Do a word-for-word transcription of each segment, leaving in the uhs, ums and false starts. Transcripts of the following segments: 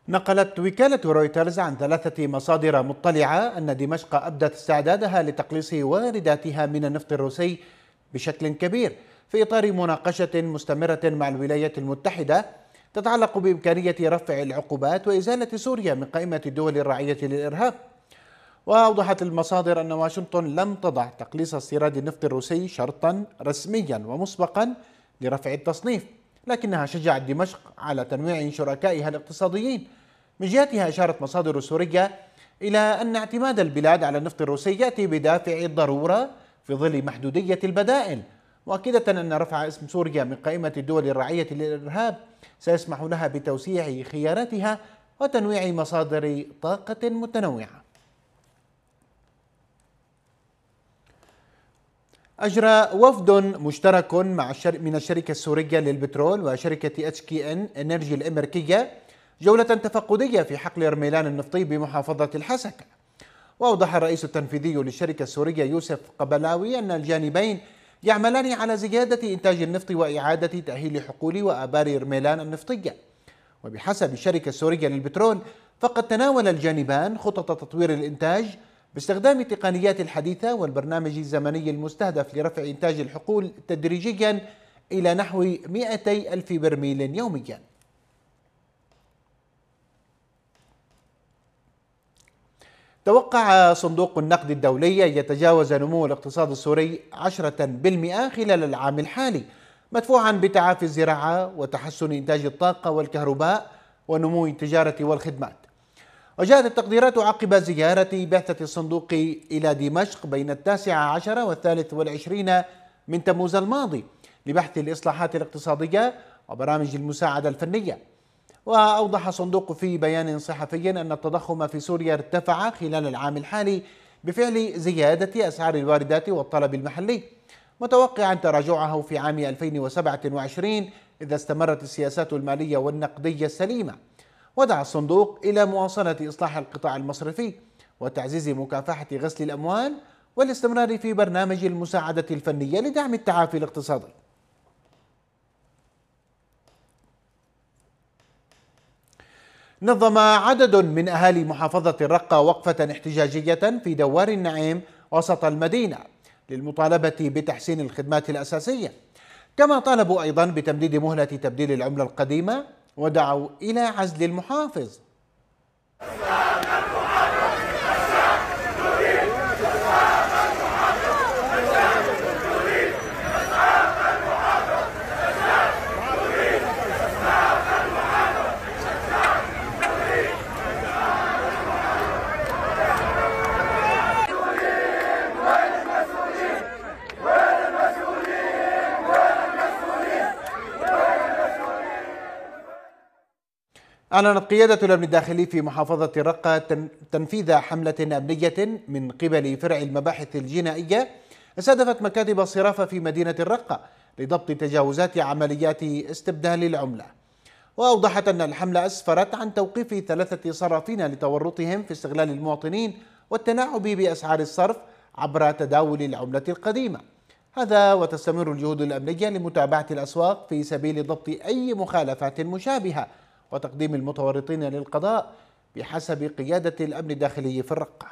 نقلت وكالة رويترز عن ثلاثة مصادر مطلعة أن دمشق أبدت استعدادها لتقليص وارداتها من النفط الروسي بشكل كبير في إطار مناقشة مستمرة مع الولايات المتحدة تتعلق بإمكانية رفع العقوبات وإزالة سوريا من قائمة الدول الراعية للإرهاب. وأوضحت المصادر أن واشنطن لم تضع تقليص استيراد النفط الروسي شرطا رسميا ومسبقا لرفع التصنيف، لكنها شجعت دمشق على تنويع شركائها الاقتصاديين. من جهتها أشارت مصادر سورية إلى أن اعتماد البلاد على النفط الروسي يأتي بدافع الضرورة في ظل محدودية البدائل، مؤكدة أن رفع اسم سوريا من قائمة الدول الراعية للإرهاب سيسمح لها بتوسيع خياراتها وتنويع مصادر طاقة متنوعة. أجرى وفد مشترك مع من الشركة السورية للبترول وشركة اتش كي ان انرجي الأمريكية جولة تفقدية في حقل رميلان النفطي بمحافظة الحسكة. وأوضح الرئيس التنفيذي للشركة السورية يوسف قبلاوي أن الجانبين يعملان على زيادة إنتاج النفط وإعادة تأهيل حقول وآبار رميلان النفطية. وبحسب الشركة السورية للبترول فقد تناول الجانبان خطط تطوير الإنتاج باستخدام التقنيات الحديثة والبرنامج الزمني المستهدف لرفع إنتاج الحقول تدريجيا إلى نحو مئتي ألف برميل يوميا. توقع صندوق النقد الدولي أن يتجاوز نمو الاقتصاد السوري عشرة بالمئة خلال العام الحالي، مدفوعا بتعافي الزراعة وتحسن إنتاج الطاقة والكهرباء ونمو التجارة والخدمات. وجاءت التقديرات عقب زيارة بعثة الصندوق إلى دمشق بين التاسع عشر والثالث والعشرين من تموز الماضي لبحث الإصلاحات الاقتصادية وبرامج المساعدة الفنية. وأوضح الصندوق في بيان صحفي أن التضخم في سوريا ارتفع خلال العام الحالي بفعل زيادة أسعار الواردات والطلب المحلي، متوقعا تراجعه في عام ألفين وسبعة وعشرين إذا استمرت السياسات المالية والنقدية السليمة. ودعا الصندوق إلى مواصلة إصلاح القطاع المصرفي وتعزيز مكافحة غسل الأموال والاستمرار في برنامج المساعدة الفنية لدعم التعافي الاقتصادي. نظم عدد من أهالي محافظة الرقة وقفة احتجاجية في دوار النعيم وسط المدينة للمطالبة بتحسين الخدمات الأساسية، كما طالبوا أيضا بتمديد مهلة تبديل العملة القديمة ودعوا إلى عزل المحافظ. أعلنت قيادة الأمن الداخلي في محافظة الرقة تنفيذ حملة أمنية من قبل فرع المباحث الجنائية استهدفت مكاتب الصرافة في مدينة الرقة لضبط تجاوزات عمليات استبدال العملة. وأوضحت أن الحملة أسفرت عن توقيف ثلاثة صرافين لتورطهم في استغلال المواطنين والتلاعب بأسعار الصرف عبر تداول العملة القديمة. هذا وتستمر الجهود الأمنية لمتابعة الأسواق في سبيل ضبط أي مخالفات مشابهة وتقديم المتورطين للقضاء بحسب قيادة الأمن الداخلي في الرقة.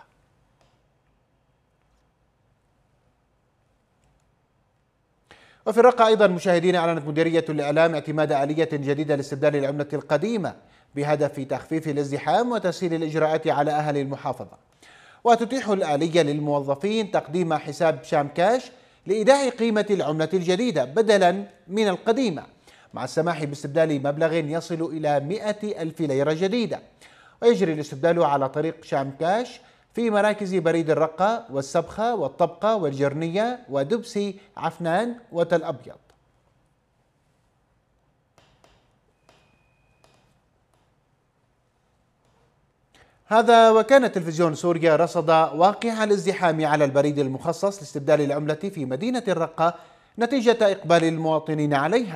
وفي الرقة أيضا مشاهدين أعلنت مديرية الإعلام اعتماد آلية جديدة لاستبدال العملة القديمة بهدف تخفيف الازدحام وتسهيل الإجراءات على أهل المحافظة. وتتيح الآلية للموظفين تقديم حساب شام كاش لإيداع قيمة العملة الجديدة بدلا من القديمة، مع السماح باستبدال مبلغ يصل إلى مئة ألف ليرة جديدة. ويجري الاستبدال على طريق شام كاش في مراكز بريد الرقة والسبخة والطبقة والجرنية ودبسي عفنان وتل أبيض. هذا وكان تلفزيون سوريا رصد واقع الازدحام على البريد المخصص لاستبدال العملة في مدينة الرقة نتيجة إقبال المواطنين عليها.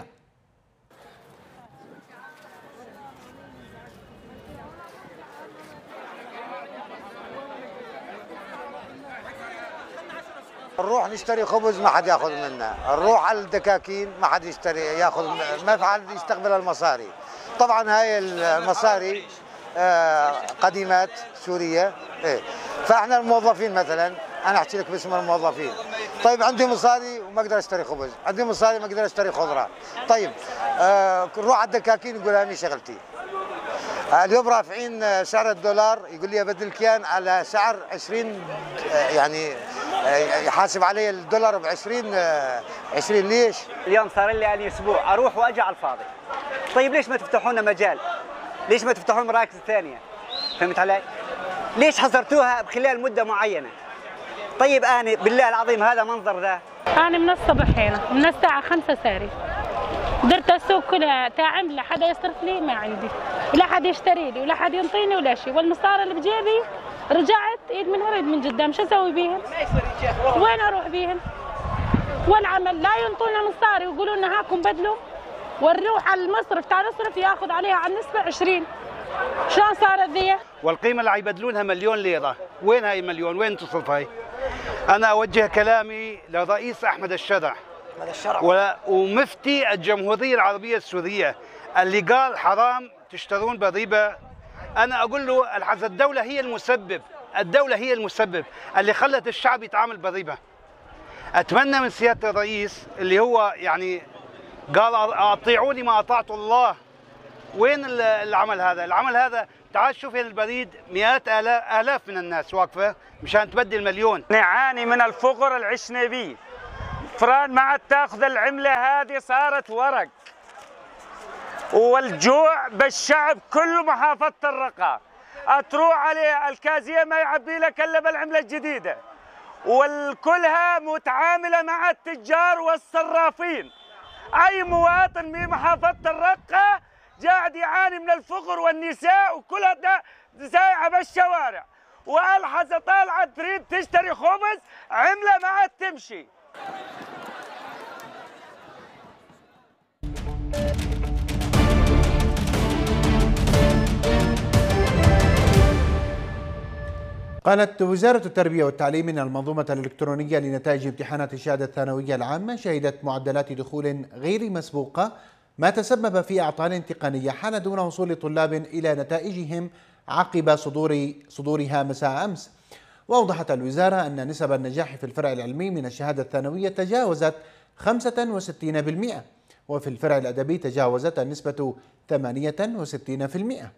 نروح نشتري خبز ما حد ياخذ منا، نروح على الدكاكين ما حد يشتري ياخذ، ما في حد يستقبل المصاري. طبعا هاي المصاري آه، قديمات سوريه. ايه فاحنا الموظفين مثلا، انا احكي لك باسم الموظفين. طيب عندي مصاري وما اقدر اشتري خبز، عندي مصاري ما اقدر اشتري خضره. طيب آه نروح على الدكاكين يقول هاني شغلتي. آه اليوم رافعين آه، سعر الدولار، يقول لي ابدل كيان على سعر عشرين، آه يعني آه يحاسب علي الدولار ب عشرين، آه عشرين. ليش؟ اليوم صار لي يعني اسبوع اروح واجي على الفاضي. طيب ليش ما تفتحون لنا مجال؟ ليش ما تفتحون مراكز ثانيه؟ فهمت علي؟ ليش حصرتوها بخلال مده معينه؟ طيب انا بالله العظيم هذا منظر ذا. انا من الصبح هنا من الساعه خمسة ساري، درت السوق كلها تعم، لا حدا يصرف لي ما عندي، ولا حد يشتري لي، ولا حد ينطيني ولا شيء، والمصاري اللي بجيبي رجعت ايد من ورد من قدام، شو اسوي بيهم؟ وين اروح بيهم؟ والعمل لا ينطونا مصاري ويقولوا لنا هاكم بدلوا، ونروح على المصرف تعال نصرف ياخذ عليها على النسبه عشرين. شلون صارت ذي؟ والقيمه اللي يبدلونها مليون ليره، وين هاي المليون؟ وين تصرف هاي؟ انا اوجه كلامي لرئيس احمد الشرع ومفتي الجمهوريه العربيه السوريه اللي قال حرام تشترون بالربا. انا اقول له الحز الدوله هي المسبب، الدوله هي المسبب اللي خلت الشعب يتعامل بالربا. اتمنى من سياده الرئيس اللي هو يعني قال اطيعوني ما اطعت الله، وين العمل هذا؟ العمل هذا تعال شوف البريد مئات آلاف, آلاف من الناس واقفة مشان تبدل مليون. نعاني من الفقر العشنا بيه. فران ما عاد تاخذ العملة هذه صارت ورق، والجوع بالشعب كله محافظة الرقة. تروح عليه الكازية ما يعبي لك إلا بالعملة الجديدة، والكلها متعاملة مع التجار والصرافين. أي مواطن من محافظة الرقة قاعد يعاني من الفقر، والنساء وكلها سايعة بالشوارع، والحظة طالعة تريد تشتري خبز عملة ما عاد تمشي. قالت وزارة التربية والتعليم إن المنظومة الإلكترونية لنتائج امتحانات الشهادة الثانوية العامة شهدت معدلات دخول غير مسبوقة، ما تسبب في أعطال تقنية حال دون وصول طلاب إلى نتائجهم عقب صدور صدورها مساء أمس. وأوضحت الوزارة أن نسب النجاح في الفرع العلمي من الشهادة الثانوية تجاوزت خمسة وستين بالمئة، وفي الفرع الأدبي تجاوزت النسبة ثمانية وستين بالمئة.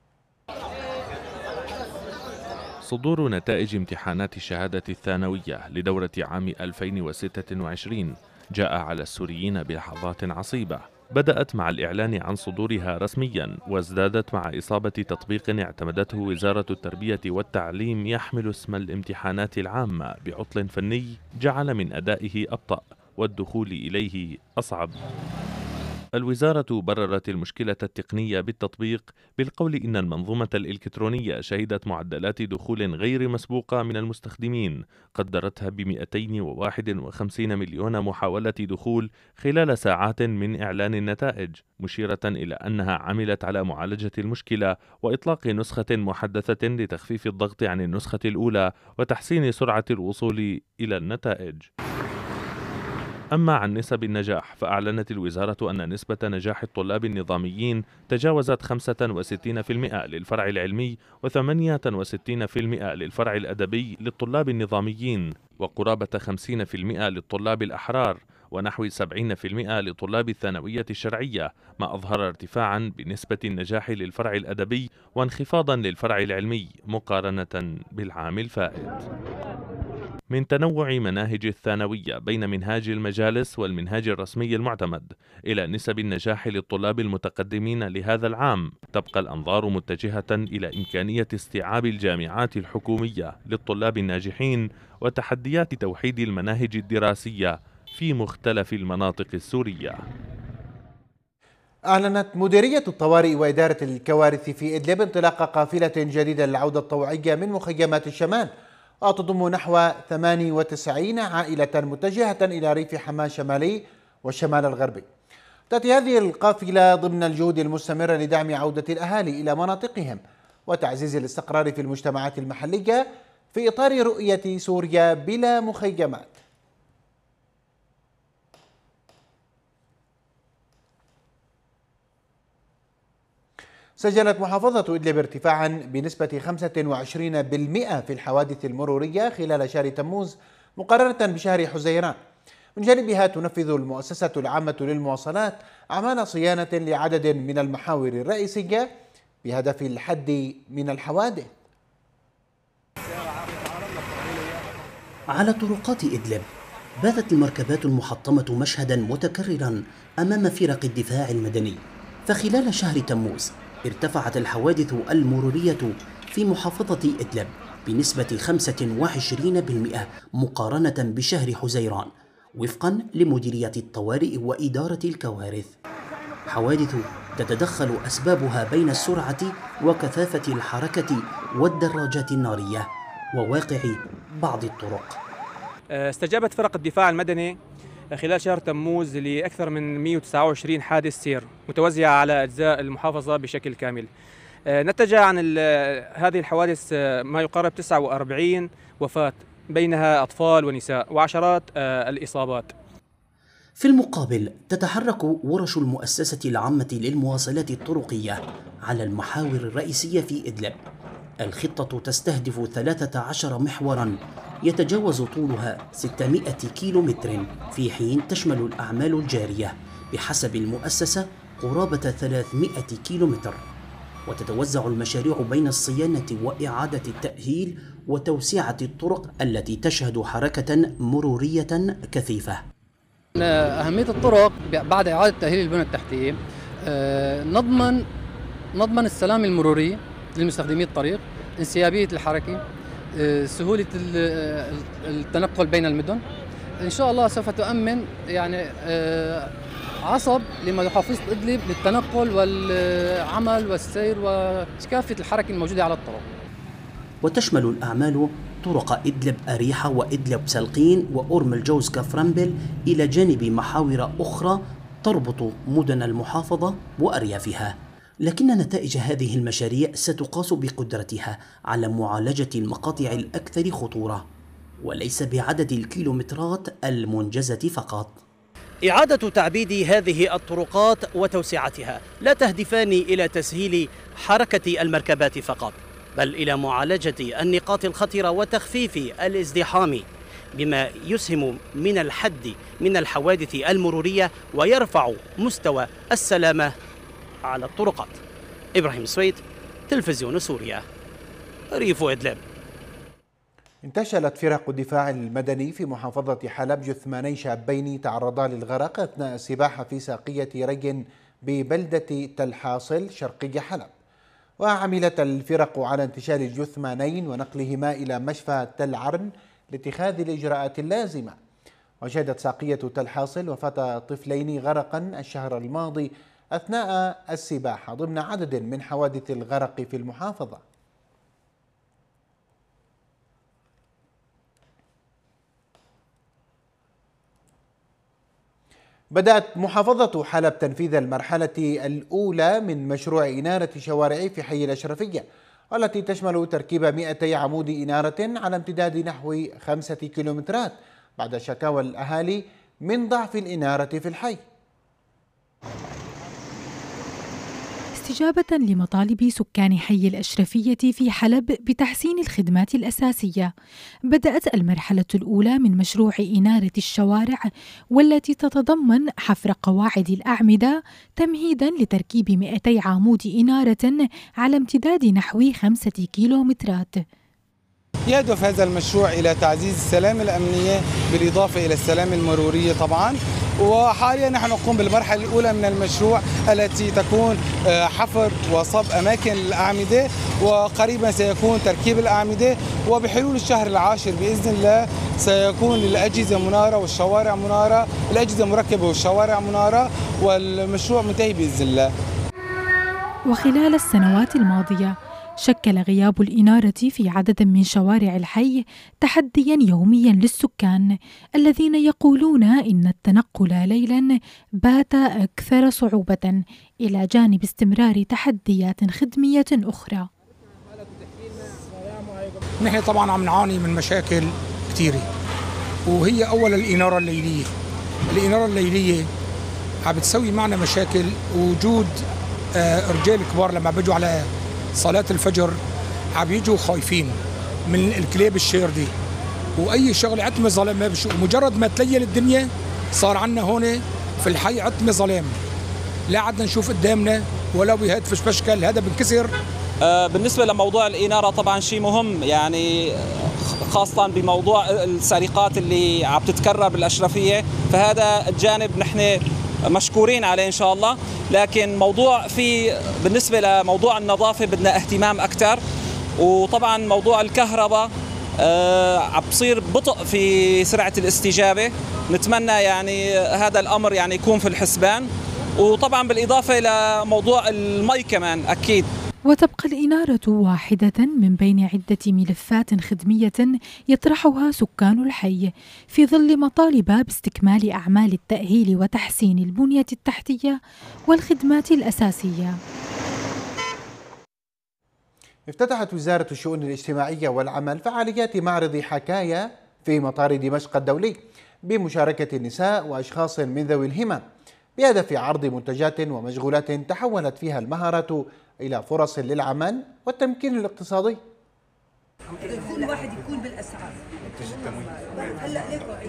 صدور نتائج امتحانات الشهادة الثانوية لدورة عام ألفين وستة وعشرين جاء على السوريين بلحظات عصيبة، بدأت مع الإعلان عن صدورها رسميا، وازدادت مع إصابة تطبيق اعتمدته وزارة التربية والتعليم يحمل اسم الامتحانات العامة بعطل فني جعل من أدائه أبطأ والدخول إليه أصعب. الوزارة بررت المشكلة التقنية بالتطبيق بالقول إن المنظومة الإلكترونية شهدت معدلات دخول غير مسبوقة من المستخدمين قدرتها ب مئتين وواحد وخمسين مليون محاولة دخول خلال ساعات من إعلان النتائج، مشيرة إلى أنها عملت على معالجة المشكلة وإطلاق نسخة محدثة لتخفيف الضغط عن النسخة الأولى وتحسين سرعة الوصول إلى النتائج. أما عن نسب النجاح فأعلنت الوزارة أن نسبة نجاح الطلاب النظاميين تجاوزت خمسة وستين بالمئة للفرع العلمي وثمانية وستين بالمئة للفرع الأدبي للطلاب النظاميين، وقرابة خمسين بالمئة للطلاب الأحرار، ونحو سبعين بالمئة لطلاب الثانوية الشرعية، ما أظهر ارتفاعا بنسبة النجاح للفرع الأدبي وانخفاضا للفرع العلمي مقارنة بالعام الفائت. من تنوع مناهج الثانوية بين منهاج المجالس والمنهاج الرسمي المعتمد إلى نسب النجاح للطلاب المتقدمين لهذا العام، تبقى الأنظار متجهة إلى إمكانية استيعاب الجامعات الحكومية للطلاب الناجحين وتحديات توحيد المناهج الدراسية في مختلف المناطق السورية. أعلنت مديرية الطوارئ وإدارة الكوارث في إدلب انطلاق قافلة جديدة للعودة الطوعية من مخيمات الشمال، وتضم نحو ثمانية وتسعين عائلة متجهة إلى ريف حماة الشمالي والشمال الغربي. تأتي هذه القافلة ضمن الجهود المستمرة لدعم عودة الأهالي إلى مناطقهم وتعزيز الاستقرار في المجتمعات المحلية في إطار رؤية سوريا بلا مخيمات. سجلت محافظة إدلب ارتفاعا بنسبة خمسة وعشرين بالمئة في الحوادث المرورية خلال شهر تموز مقارنة بشهر حزيران. من جانبها تنفذ المؤسسة العامة للمواصلات أعمال صيانة لعدد من المحاور الرئيسية بهدف الحد من الحوادث. على طرقات إدلب باتت المركبات المحطمة مشهدا متكررا أمام فرق الدفاع المدني، فخلال شهر تموز ارتفعت الحوادث المرورية في محافظة إدلب بنسبة خمسة وعشرين بالمئة مقارنة بشهر حزيران وفقا لمديرية الطوارئ وإدارة الكوارث. حوادث تتدخل أسبابها بين السرعة وكثافة الحركة والدراجات النارية وواقع بعض الطرق. استجابت فرق الدفاع المدني خلال شهر تموز لأكثر من مئة وتسعة وعشرين حادث سير متوزعة على أجزاء المحافظة بشكل كامل. نتج عن هذه الحوادث ما يقارب تسعة وأربعين وفاة، بينها أطفال ونساء، وعشرات الإصابات. في المقابل تتحرك ورش المؤسسة العامة للمواصلات الطرقية على المحاور الرئيسية في إدلب. الخطة تستهدف ثلاثة عشر محورا يتجاوز طولها ستمائة كيلو متر، في حين تشمل الأعمال الجارية بحسب المؤسسة قرابة ثلاثمائة كيلو متر، وتتوزع المشاريع بين الصيانة وإعادة التأهيل وتوسعة الطرق التي تشهد حركة مرورية كثيفة. أهمية الطرق بعد إعادة تأهيل البنى التحتية نضمن نضمن السلام المروري للمستخدمي الطريق، انسيابية الحركة، سهولة التنقل بين المدن. إن شاء الله سوف تؤمن يعني عصب لمحافظة إدلب للتنقل والعمل والسير وكافة الحركة الموجودة على الطرق. وتشمل الأعمال طرق إدلب أريحة وإدلب سلقين وأورم الجوز كفرنبل إلى جانب محاور أخرى تربط مدن المحافظة وأريافها. لكن نتائج هذه المشاريع ستقاس بقدرتها على معالجة المقاطع الأكثر خطورة وليس بعدد الكيلومترات المنجزة فقط. إعادة تعبيد هذه الطرقات وتوسعتها لا تهدفان إلى تسهيل حركة المركبات فقط، بل إلى معالجة النقاط الخطرة وتخفيف الازدحام، بما يسهم من الحد من الحوادث المرورية ويرفع مستوى السلامة على الطرقات. إبراهيم سويد، تلفزيون سوريا، ريف إدلب. انتشلت فرق الدفاع المدني في محافظة حلب جثماني شابين تعرضا للغرق أثناء السباحة في ساقية ري ببلدة تل حاصل شرقي حلب. وعملت الفرق على انتشال الجثمانين ونقلهما إلى مشفى تل عرن لاتخاذ الإجراءات اللازمة. وشهدت ساقية تل حاصل وفاة طفلين غرقا الشهر الماضي أثناء السباحة ضمن عدد من حوادث الغرق في المحافظة. بدأت محافظة حلب تنفيذ المرحلة الأولى من مشروع إنارة شوارع في حي الأشرفية، والتي تشمل تركيب مئتي عمود إنارة على امتداد نحو خمسة كيلومترات بعد شكاوى الأهالي من ضعف الإنارة في الحي. استجابة لمطالب سكان حي الأشرفية في حلب بتحسين الخدمات الأساسية، بدأت المرحلة الأولى من مشروع إنارة الشوارع، والتي تتضمن حفر قواعد الأعمدة تمهيداً لتركيب مئتي عمود إنارة على امتداد نحو خمسة كيلومترات. يهدف هذا المشروع إلى تعزيز السلامة الأمنية بالإضافة إلى السلامة المرورية طبعاً. وحاليا نحن نقوم بالمرحلة الأولى من المشروع التي تكون حفر وصب أماكن الأعمدة، وقريبا سيكون تركيب الأعمدة، وبحلول الشهر العاشر بإذن الله سيكون الأجهزة منارة والشوارع منارة، الأجهزة مركبة والشوارع منارة، والمشروع منتهي بإذن الله. وخلال السنوات الماضية شكل غياب الإنارة في عدد من شوارع الحي تحدياً يومياً للسكان، الذين يقولون إن التنقل ليلاً بات أكثر صعوبة، إلى جانب استمرار تحديات خدمية أخرى. نحن طبعاً عم نعاني من مشاكل كثيرة، وهي أولاً الإنارة الليلية. الإنارة الليلية عم بتسوي معنا مشاكل، وجود آه رجال كبار لما بيجوا على صلاة الفجر عم يجوا خايفين من الكلاب الشير دي، واي شغله عتمه ظلام ما بشوف. مجرد ما تليل الدنيا صار عندنا هون في الحي عتمه ظلام، لا عدنا نشوف قدامنا ولا بهاد فش بشكل، هذا بنكسر. آه بالنسبه لموضوع الاناره طبعا شيء مهم، يعني خاصه بموضوع السرقات اللي عم تتكرر بالاشرفيه، فهذا الجانب نحن مشكورين عليه ان شاء الله. لكن موضوع في بالنسبه لموضوع النظافه بدنا اهتمام اكثر، وطبعا موضوع الكهرباء آه عم بصير بطء في سرعه الاستجابه، نتمنى يعني هذا الامر يعني يكون في الحسبان، وطبعا بالاضافه لموضوع المي كمان اكيد. وتبقى الإنارة واحدة من بين عدة ملفات خدمية يطرحها سكان الحي في ظل مطالب باستكمال أعمال التأهيل وتحسين البنية التحتية والخدمات الأساسية. افتتحت وزارة الشؤون الاجتماعية والعمل فعاليات معرض حكاية في مطار دمشق الدولي بمشاركة النساء وأشخاص من ذوي الهمم بهدف عرض منتجات ومشغولات تحولت فيها المهارات إلى فرص للعمل والتمكين الاقتصادي. كل واحد يكون بالأسعار. هلا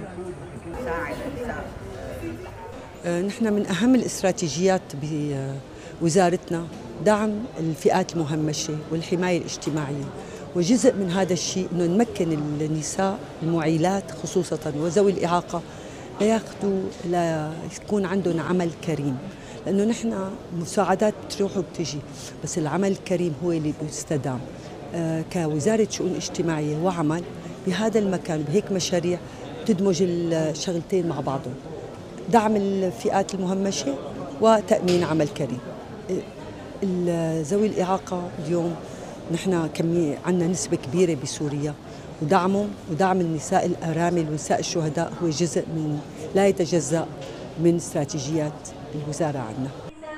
نحن من أهم الاستراتيجيات بوزارتنا دعم الفئات المهمشة والحماية الاجتماعية، وجزء من هذا الشيء أنه نمكن النساء المعيلات خصوصا وذوي الإعاقة لياخذوا ليكون عندهم عمل كريم، لأنه نحن مساعدات بتروح وبتجي، بس العمل الكريم هو اللي بيستدام. آه كوزارة شؤون اجتماعية وعمل بهذا المكان بهيك مشاريع تدمج الشغلتين مع بعضهم، دعم الفئات المهمشة وتأمين عمل كريم. ذوي الإعاقة اليوم نحن كمية عندنا نسبة كبيرة بسوريا، ودعمهم ودعم النساء الأرامل ونساء الشهداء هو جزء من لا يتجزأ من استراتيجيات الوزارة عندنا.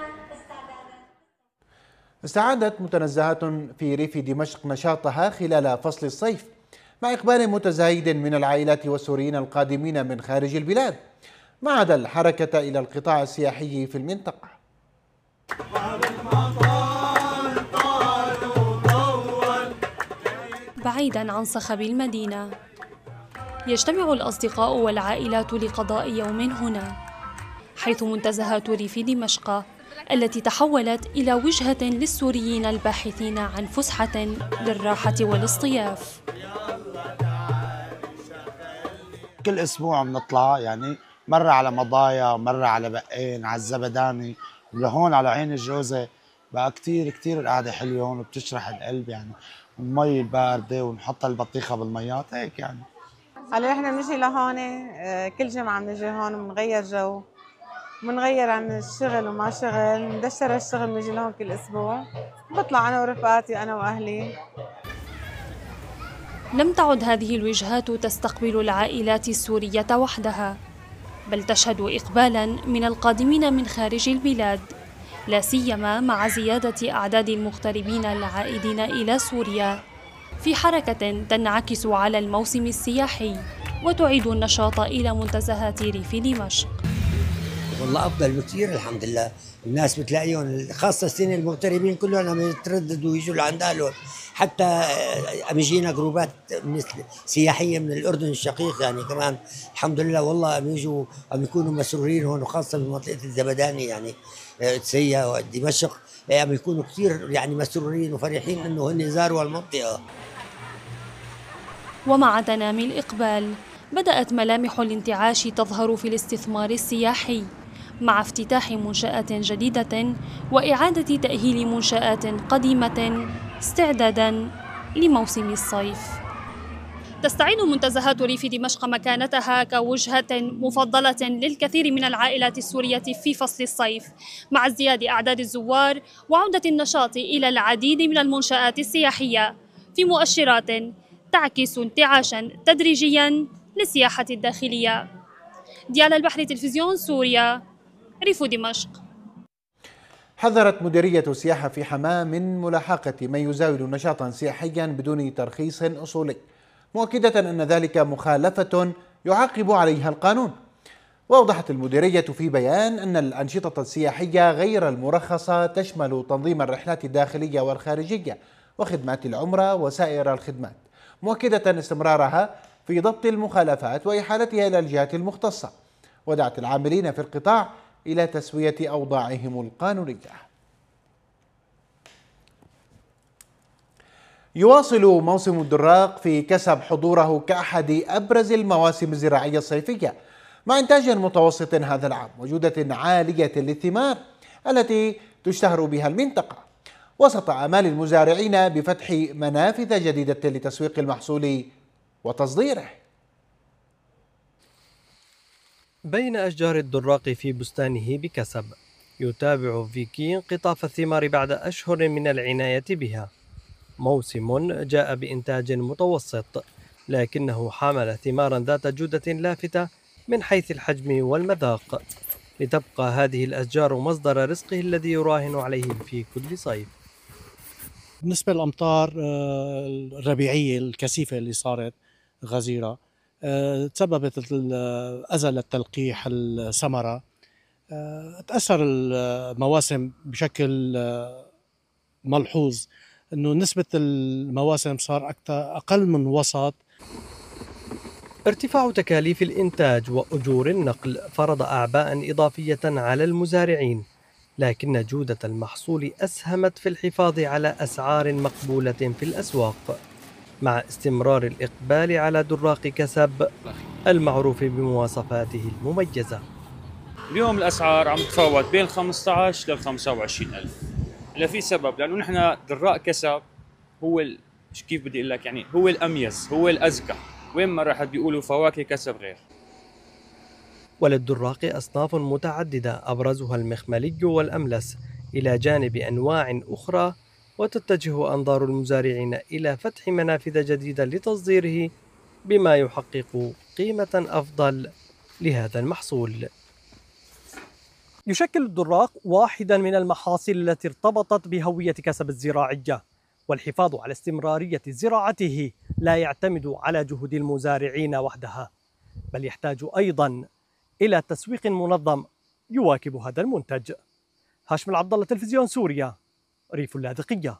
استعادت متنزهات في ريف دمشق نشاطها خلال فصل الصيف مع إقبال متزايد من العائلات والسوريين القادمين من خارج البلاد، ما عدا الحركة إلى القطاع السياحي في المنطقة. بعيداً عن صخب المدينة يجتمع الأصدقاء والعائلات لقضاء يوم هنا، حيث منتزهات ريف دمشق التي تحولت إلى وجهة للسوريين الباحثين عن فسحة للراحة والاصطياف. كل أسبوع بنطلع، يعني مرة على مضايا، مرة على بقين، على الزبداني، ولهون على عين الجوزة. بقى كتير كتير القعدة حلوة هون وبتشرح القلب، يعني المي الباردة ونحط البطيخة بالميات هيك يعني. هلا احنا بنجي لهون كل جمعة بنجي هون بنغير جو، بنغير عن الشغل وما شغل، ندشر الشغل بنجي لهون كل اسبوع، بطلع انا ورفقاتي انا واهلي. لم تعد هذه الوجهات تستقبل العائلات السورية وحدها، بل تشهد إقبالاً من القادمين من خارج البلاد، لا سيما مع زيادة أعداد المغتربين العائدين إلى سوريا، في حركة تنعكس على الموسم السياحي وتعيد النشاط إلى منتزهات ريف دمشق. والله أفضل بكثير الحمد لله، الناس بتلاقيهم خاصة السنة المغتربين كلهم عم يترددوا ويجوا لعند أهلهم، حتى عم يجينا جروبات سياحية من الأردن الشقيق يعني كمان الحمد لله. والله عم يجوا عم يكونوا مسرورين هون، وخاصة بمنطقة الزبداني يعني تسيا ودمشق عم يكونوا كثير يعني مسرورين وفرحين إنه هن زاروا المنطقة. ومع تنامي الإقبال بدأت ملامح الانتعاش تظهر في الاستثمار السياحي، مع افتتاح منشآت جديدة وإعادة تأهيل منشآت قديمة استعداداً لموسم الصيف. تستعيد منتزهات ريف دمشق مكانتها كوجهة مفضلة للكثير من العائلات السورية في فصل الصيف، مع ازدياد أعداد الزوار وعودة النشاط إلى العديد من المنشآت السياحية، في مؤشرات تعكس انتعاشاً تدريجياً للسياحة الداخلية. ديال البحر، تلفزيون سوريا، ريف دمشق. حذرت مديرية السياحة في حماة من ملاحقة من يزاول نشاطا سياحيا بدون ترخيص أصولي، مؤكدة أن ذلك مخالفة يعاقب عليها القانون. وأوضحت المديرية في بيان أن الأنشطة السياحية غير المرخصة تشمل تنظيم الرحلات الداخلية والخارجية وخدمات العمرة وسائر الخدمات، مؤكدة استمرارها في ضبط المخالفات وإحالتها إلى الجهات المختصة، ودعت العاملين في القطاع إلى تسوية أوضاعهم القانونية. يواصل موسم الدراق في كسب حضوره كأحد أبرز المواسم الزراعية الصيفية، مع إنتاج متوسط هذا العام وجودة عالية للثمار التي تشتهر بها المنطقة، وسط آمال المزارعين بفتح منافذ جديدة لتسويق المحصول وتصديره. بين أشجار الدراق في بستانه بكسب، يتابع فيكي انقطاف الثمار بعد أشهر من العناية بها. موسم جاء بإنتاج متوسط، لكنه حامل ثمارا ذات جودة لافتة من حيث الحجم والمذاق، لتبقى هذه الأشجار مصدر رزقه الذي يراهن عليه في كل صيف. بالنسبة للأمطار الربيعية الكثيفة اللي صارت غزيرة تسببت أزل تلقيح الثمرة، تأثر المواسم بشكل ملحوظ، أنه نسبة المواسم صار أكثر أقل من وسط. ارتفاع تكاليف الإنتاج وأجور النقل فرض أعباء إضافية على المزارعين، لكن جودة المحصول أسهمت في الحفاظ على أسعار مقبولة في الأسواق، مع استمرار الإقبال على دراق كسب المعروف بمواصفاته المميزة. اليوم الأسعار عم تتفاوت بين خمسة عشر لل خمسة وعشرين ألف، لا في سبب، لأنه نحن دراق كسب هو ال... كيف بدي أقول لك، يعني هو الأميز، هو الأزكى، وين ما راح بيقولوا فواكه كسب غير. وللدراق أصناف متعددة أبرزها المخملي والأملس، إلى جانب أنواع أخرى، وتتجه أنظار المزارعين إلى فتح منافذ جديدة لتصديره بما يحقق قيمة أفضل لهذا المحصول. يشكل الدراق واحدا من المحاصيل التي ارتبطت بهوية كسب الزراعية، والحفاظ على استمرارية زراعته لا يعتمد على جهود المزارعين وحدها، بل يحتاج أيضا إلى تسويق منظم يواكب هذا المنتج. هاشم العبد الله، تلفزيون سوريا، ريف اللاذقية.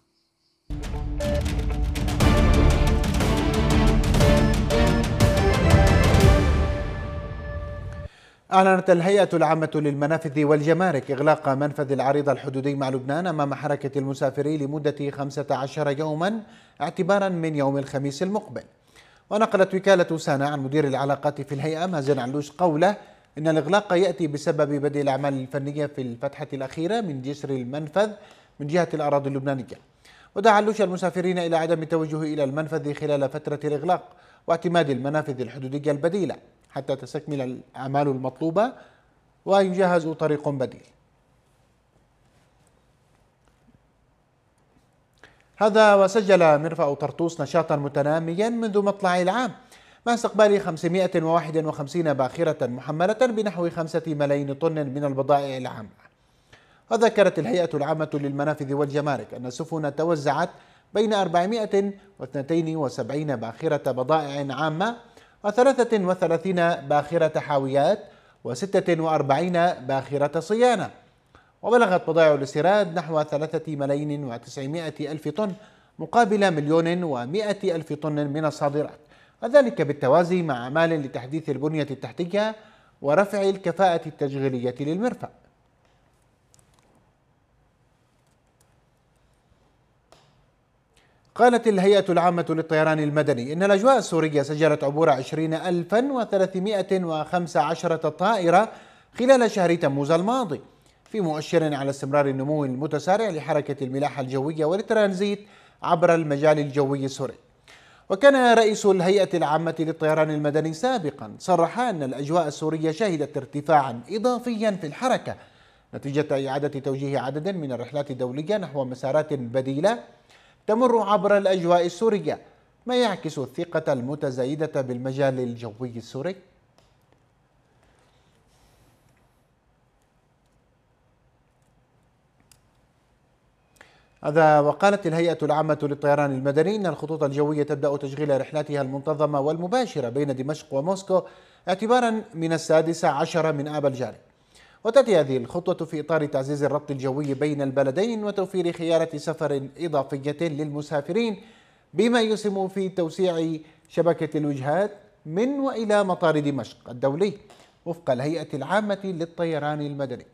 أعلنت الهيئة العامة للمنافذ والجمارك إغلاق منفذ العريضة الحدودي مع لبنان أمام حركة المسافرين لمدة خمسة عشر يوما اعتبارا من يوم الخميس المقبل. ونقلت وكالة سانا عن مدير العلاقات في الهيئة مازن علوش قوله إن الإغلاق يأتي بسبب بدء الأعمال الفنية في الفتحة الأخيرة من جسر المنفذ من جهة الأراضي اللبنانية. ودعا علوش المسافرين إلى عدم التوجه إلى المنفذ خلال فترة الإغلاق واعتماد المنافذ الحدودية البديلة حتى تستكمل الأعمال المطلوبة ويجهز طريق بديل. هذا وسجل مرفأ طرطوس نشاطا متناميا منذ مطلع العام مع استقبال خمسمائة وواحد وخمسين باخرة محملة بنحو خمسة ملايين طن من البضائع العامة. وذكرت الهيئة العامة للمنافذ والجمارك أن السفن توزعت بين أربعمائة واثنين وسبعين باخرة بضائع عامة وثلاثة وثلاثين باخرة حاويات وستة وأربعين باخرة صيانة. وبلغت بضائع الاستيراد نحو ثلاثة ملايين وتسعمائة ألف طن مقابل مليون ومائة ألف طن من الصادرات، وذلك بالتوازي مع أعمال لتحديث البنية التحتية ورفع الكفاءة التشغيلية للمرفأ. قالت الهيئة العامة للطيران المدني إن الأجواء السورية سجلت عبور عشرين ألفا وثلاثمائة وخمسة عشر طائرة خلال شهر تموز الماضي، في مؤشر على استمرار النمو المتسارع لحركة الملاحة الجوية والترانزيت عبر المجال الجوي السوري. وكان رئيس الهيئة العامة للطيران المدني سابقا صرح أن الأجواء السورية شهدت ارتفاعا إضافيا في الحركة نتيجة إعادة توجيه عدد من الرحلات الدولية نحو مسارات بديلة تمر عبر الأجواء السورية، ما يعكس الثقة المتزايدة بالمجال الجوي السوري. هذا وقالت الهيئة العامة للطيران المدني إن الخطوط الجوية تبدأ تشغيل رحلاتها المنتظمة والمباشرة بين دمشق وموسكو اعتبارا من السادسة عشر من آب الجاري. وتأتي هذه الخطوة في إطار تعزيز الربط الجوي بين البلدين وتوفير خيارة سفر إضافية للمسافرين، بما يسهم في توسيع شبكة الوجهات من وإلى مطار دمشق الدولي وفق الهيئة العامة للطيران المدني.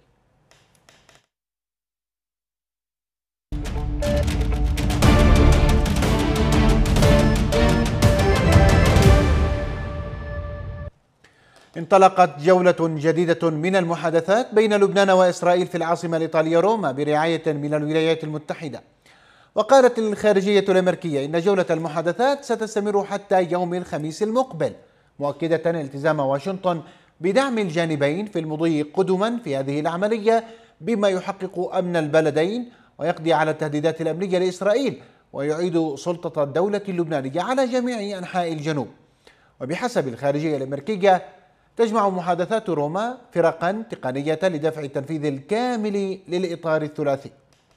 انطلقت جولة جديدة من المحادثات بين لبنان وإسرائيل في العاصمة الإيطالية روما برعاية من الولايات المتحدة. وقالت الخارجية الأمريكية إن جولة المحادثات ستستمر حتى يوم الخميس المقبل، مؤكدة التزام واشنطن بدعم الجانبين في المضي قدما في هذه العملية بما يحقق أمن البلدين ويقضي على التهديدات الأمنية لإسرائيل ويعيد سلطة الدولة اللبنانية على جميع أنحاء الجنوب. وبحسب الخارجية الأمريكية تجمع محادثات روما فرقا تقنية لدفع التنفيذ الكامل للإطار الثلاثي.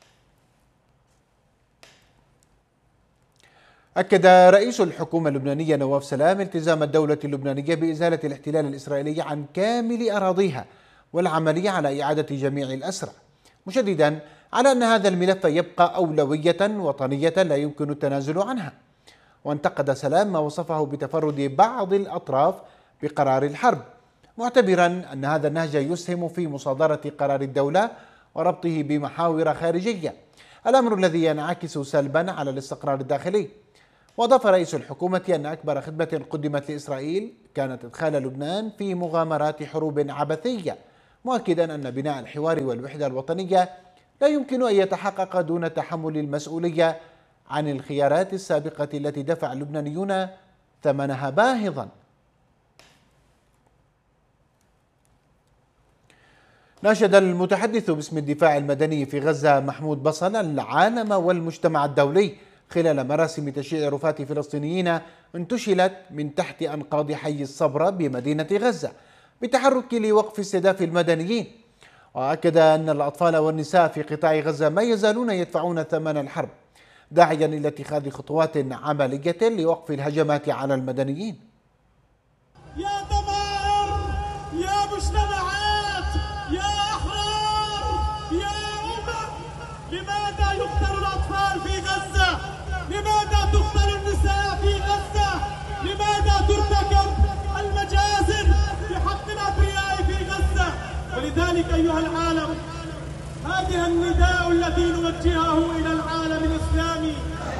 أكد رئيس الحكومة اللبنانية نواف سلام التزام الدولة اللبنانية بإزالة الاحتلال الإسرائيلي عن كامل أراضيها والعملية على إعادة جميع الأسرى، مشددا على أن هذا الملف يبقى أولوية وطنية لا يمكن التنازل عنها. وانتقد سلام ما وصفه بتفرد بعض الأطراف بقرار الحرب، معتبرا أن هذا النهج يسهم في مصادرة قرار الدولة وربطه بمحاور خارجية، الأمر الذي ينعكس سلبا على الاستقرار الداخلي. وأضاف رئيس الحكومة أن أكبر خدمة قدمت لإسرائيل كانت إدخال لبنان في مغامرات حروب عبثية، مؤكدا أن بناء الحوار والوحدة الوطنية لا يمكن أن يتحقق دون تحمل المسؤولية عن الخيارات السابقة التي دفع اللبنانيون ثمنها باهظا. ناشد المتحدث باسم الدفاع المدني في غزة محمود بصل العالم والمجتمع الدولي خلال مراسم تشييع رفات فلسطينيين انتشلت من تحت أنقاض حي الصبرة بمدينة غزة بالتحرك لوقف استهداف المدنيين. وأكد أن الأطفال والنساء في قطاع غزة ما يزالون يدفعون ثمن الحرب، داعيا إلى اتخاذ خطوات عملية لوقف الهجمات على المدنيين. يا ضمائر، يا مجتمعات، يا أحرار، يا أمم، لماذا يقتل الأطفال في غزة؟ لماذا تقتل النساء في غزة؟ لماذا ترتكب المجازر بحق الأبرياء في غزة؟ ولذلك أيها العالم، هذه النداء الذي نوجهه إلى العالم الإسلامي.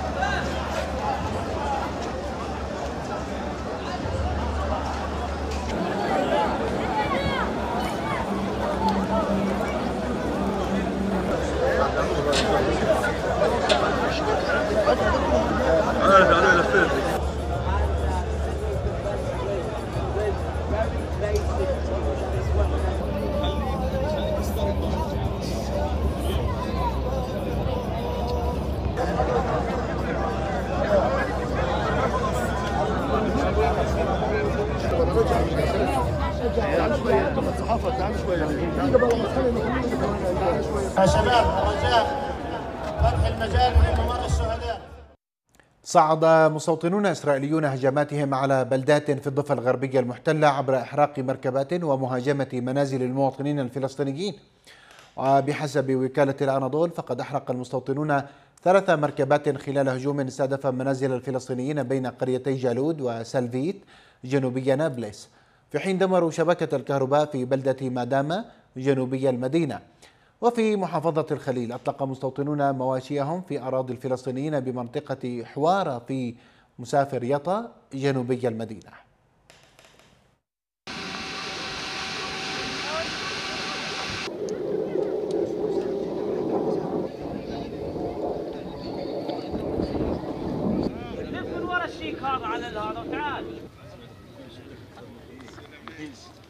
يا شباب رجاء فتح المجال لممر الشهداء. صعد مستوطنون إسرائيليون هجماتهم على بلدات في الضفة الغربية المحتلة عبر إحراق مركبات ومهاجمة منازل المواطنين الفلسطينيين. وبحسب وكالة الأناضول فقد أحرق المستوطنون ثلاث مركبات خلال هجوم استهدف منازل الفلسطينيين بين قريتي جالود وسلفيت جنوبي نابلس، في حين دمروا شبكة الكهرباء في بلدة مادامة جنوبي المدينة. وفي محافظة الخليل أطلق مستوطنون مواشيهم في أراضي الفلسطينيين بمنطقة حوارة في مسافر يطا جنوبي المدينة. لف من ورا الشيك هذا على هذا وتعال.